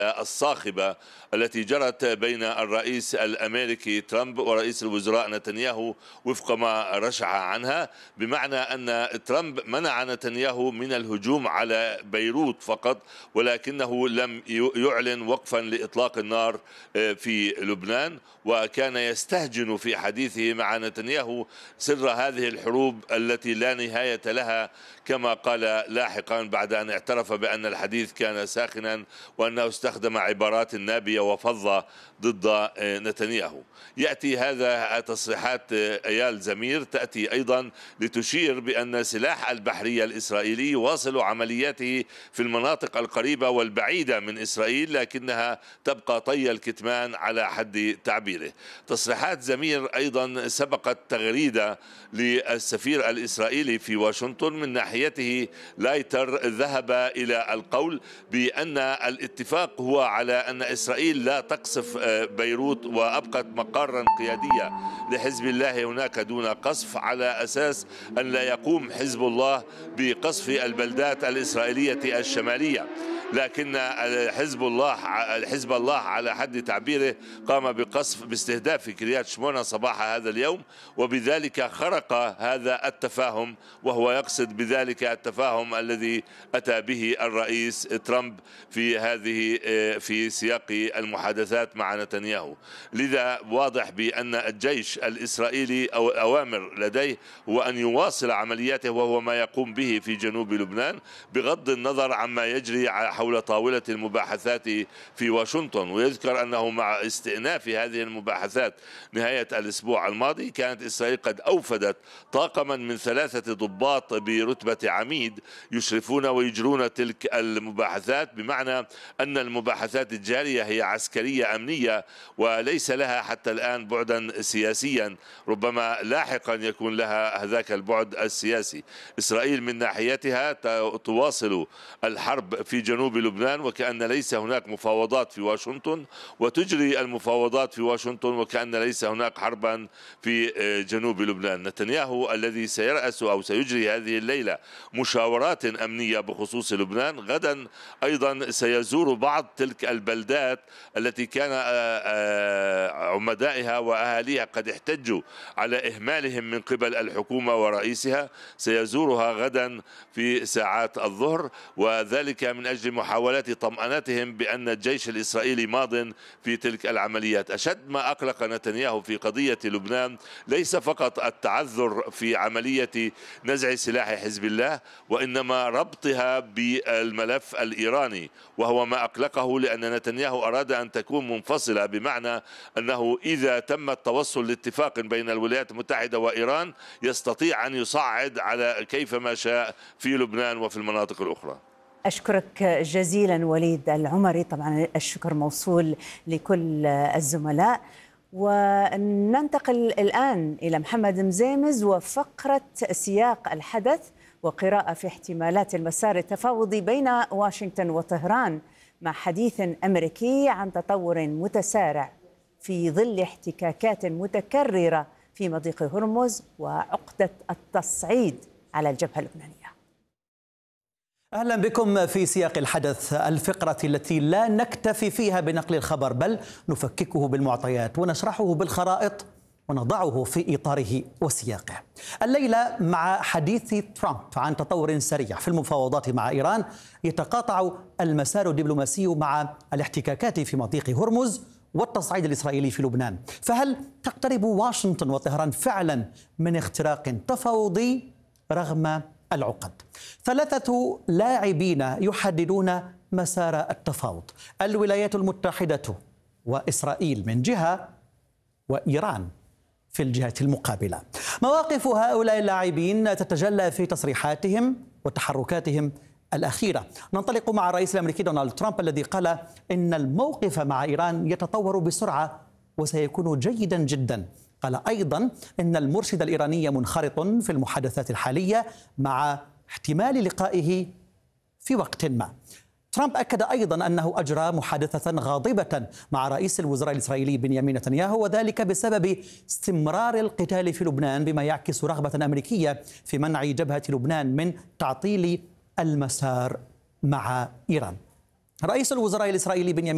الصاخبة التي جرت بين الرئيس الأمريكي ترامب ورئيس الوزراء نتنياهو وفق ما رشح عنها، بمعنى أن ترامب منع نتنياهو من الهجوم على بيروت فقط، ولكنه لم يعلن وقفا لإطلاق النار في لبنان، وكان يستهجن في حديثه مع نتنياهو سر هذه الحروب التي لا نهاية لها، كما قال لاحقا بعد أن اعترف بأن الحديث كان ساخنا وأنه استخدم عبارات نابية وفظة ضد نتنياهو. يأتي هذا تصريحات أيال زمير تأتي أيضا لتشير بأن سلاح البحرية الإسرائيلي يواصل عملياته في المناطق القريبة والبعيدة من إسرائيل، لكنها تبقى طي الكتمان على حد تعبيره. تصريحات زمير أيضا سبقت تغريدة للسفير الإسرائيلي في واشنطن. من ناحيته لايتر ذهب إلى القول بأن الاتفاق هو على أن إسرائيل لا تقصف بيروت وأبقت مقرا قيادية لحزب الله هناك دون قصف، على أساس أن لا يقوم حزب الله بقصف البلدات الإسرائيلية الشمالية. لكن حزب الله على حد تعبيره قام باستهداف كريات شمونة صباح هذا اليوم، وبذلك خرق هذا التفاهم، وهو يقصد بذلك التفاهم الذي أتى به الرئيس ترامب في سياق المحادثات مع نتنياهو. لذا واضح بأن الجيش الإسرائيلي أو الأوامر لديه هو أن يواصل عملياته، وهو ما يقوم به في جنوب لبنان، بغض النظر عما يجري حول طاولة المباحثات في واشنطن. ويذكر أنه مع استئناف هذه المباحثات نهاية الأسبوع الماضي كانت إسرائيل قد أوفدت طاقما من 3 ضباط برتبة عميد يشرفون ويجرون تلك المباحثات، بمعنى أن المباحثات الجارية هي عسكرية أمنية وليس لها حتى الآن بعدا سياسيا، ربما لاحقا يكون لها هذاك البعد السياسي. إسرائيل من ناحيتها تواصل الحرب في جنوب لبنان وكأن ليس هناك مفاوضات في واشنطن، وتجري المفاوضات في واشنطن وكأن ليس هناك حربا في جنوب لبنان. نتنياهو الذي سيرأس أو سيجري هذه الليلة مشاورات أمنية بخصوص لبنان، غدا أيضا سيزور بعض تلك البلدات التي كان عمدائها وأهاليها قد احتجوا على إهمالهم من قبل الحكومة ورئيسها، سيزورها غدا في ساعات الظهر، وذلك من أجل محاولة طمأنتهم بأن الجيش الإسرائيلي ماض في تلك العمليات. أشد ما أقلق نتنياهو في قضية لبنان ليس فقط التعذر في عملية نزع سلاح حزب الله، وإنما ربطها بالملف الإيراني، وهو ما أقلقه لأن نتنياهو أراد أن تكون منفصلة، بمعنى أنه إذا تم التوصل لاتفاق بين الولايات المتحدة وإيران يستطيع أن يصعد على كيفما شاء في لبنان وفي المناطق الأخرى. أشكرك جزيلا وليد العمري، طبعا الشكر موصول لكل الزملاء. وننتقل الآن إلى محمد مزيمز وفقرة سياق الحدث وقراءة في احتمالات المسار التفاوضي بين واشنطن وطهران، مع حديث أمريكي عن تطور متسارع في ظل احتكاكات متكررة في مضيق هرمز وعقدة التصعيد على الجبهة اللبنانية. أهلا بكم في سياق الحدث، الفقرة التي لا نكتفي فيها بنقل الخبر بل نفككه بالمعطيات ونشرحه بالخرائط ونضعه في إطاره وسياقه. الليلة مع حديث ترامب عن تطور سريع في المفاوضات مع إيران، يتقاطع المسار الدبلوماسي مع الاحتكاكات في مضيق هرمز والتصعيد الإسرائيلي في لبنان. فهل تقترب واشنطن وطهران فعلا من اختراق تفاوضي رغم العقد؟ 3 لاعبين يحددون مسار التفاوض: الولايات المتحدة وإسرائيل من جهة، وإيران في الجهة المقابلة. مواقف هؤلاء اللاعبين تتجلى في تصريحاتهم وتحركاتهم الأخيرة. ننطلق مع الرئيس الأمريكي دونالد ترامب الذي قال إن الموقف مع إيران يتطور بسرعة وسيكون جيدا جدا. قال أيضا إن المرشد الإيراني منخرط في المحادثات الحالية مع احتمال لقائه في وقت ما. ترامب أكد أيضا أنه أجرى محادثة غاضبة مع رئيس الوزراء الإسرائيلي بنيامين نتنياهو، وذلك بسبب استمرار القتال في لبنان، بما يعكس رغبة أمريكية في منع جبهة لبنان من تعطيل المسار مع إيران. رئيس الوزراء الإسرائيلي بنيامين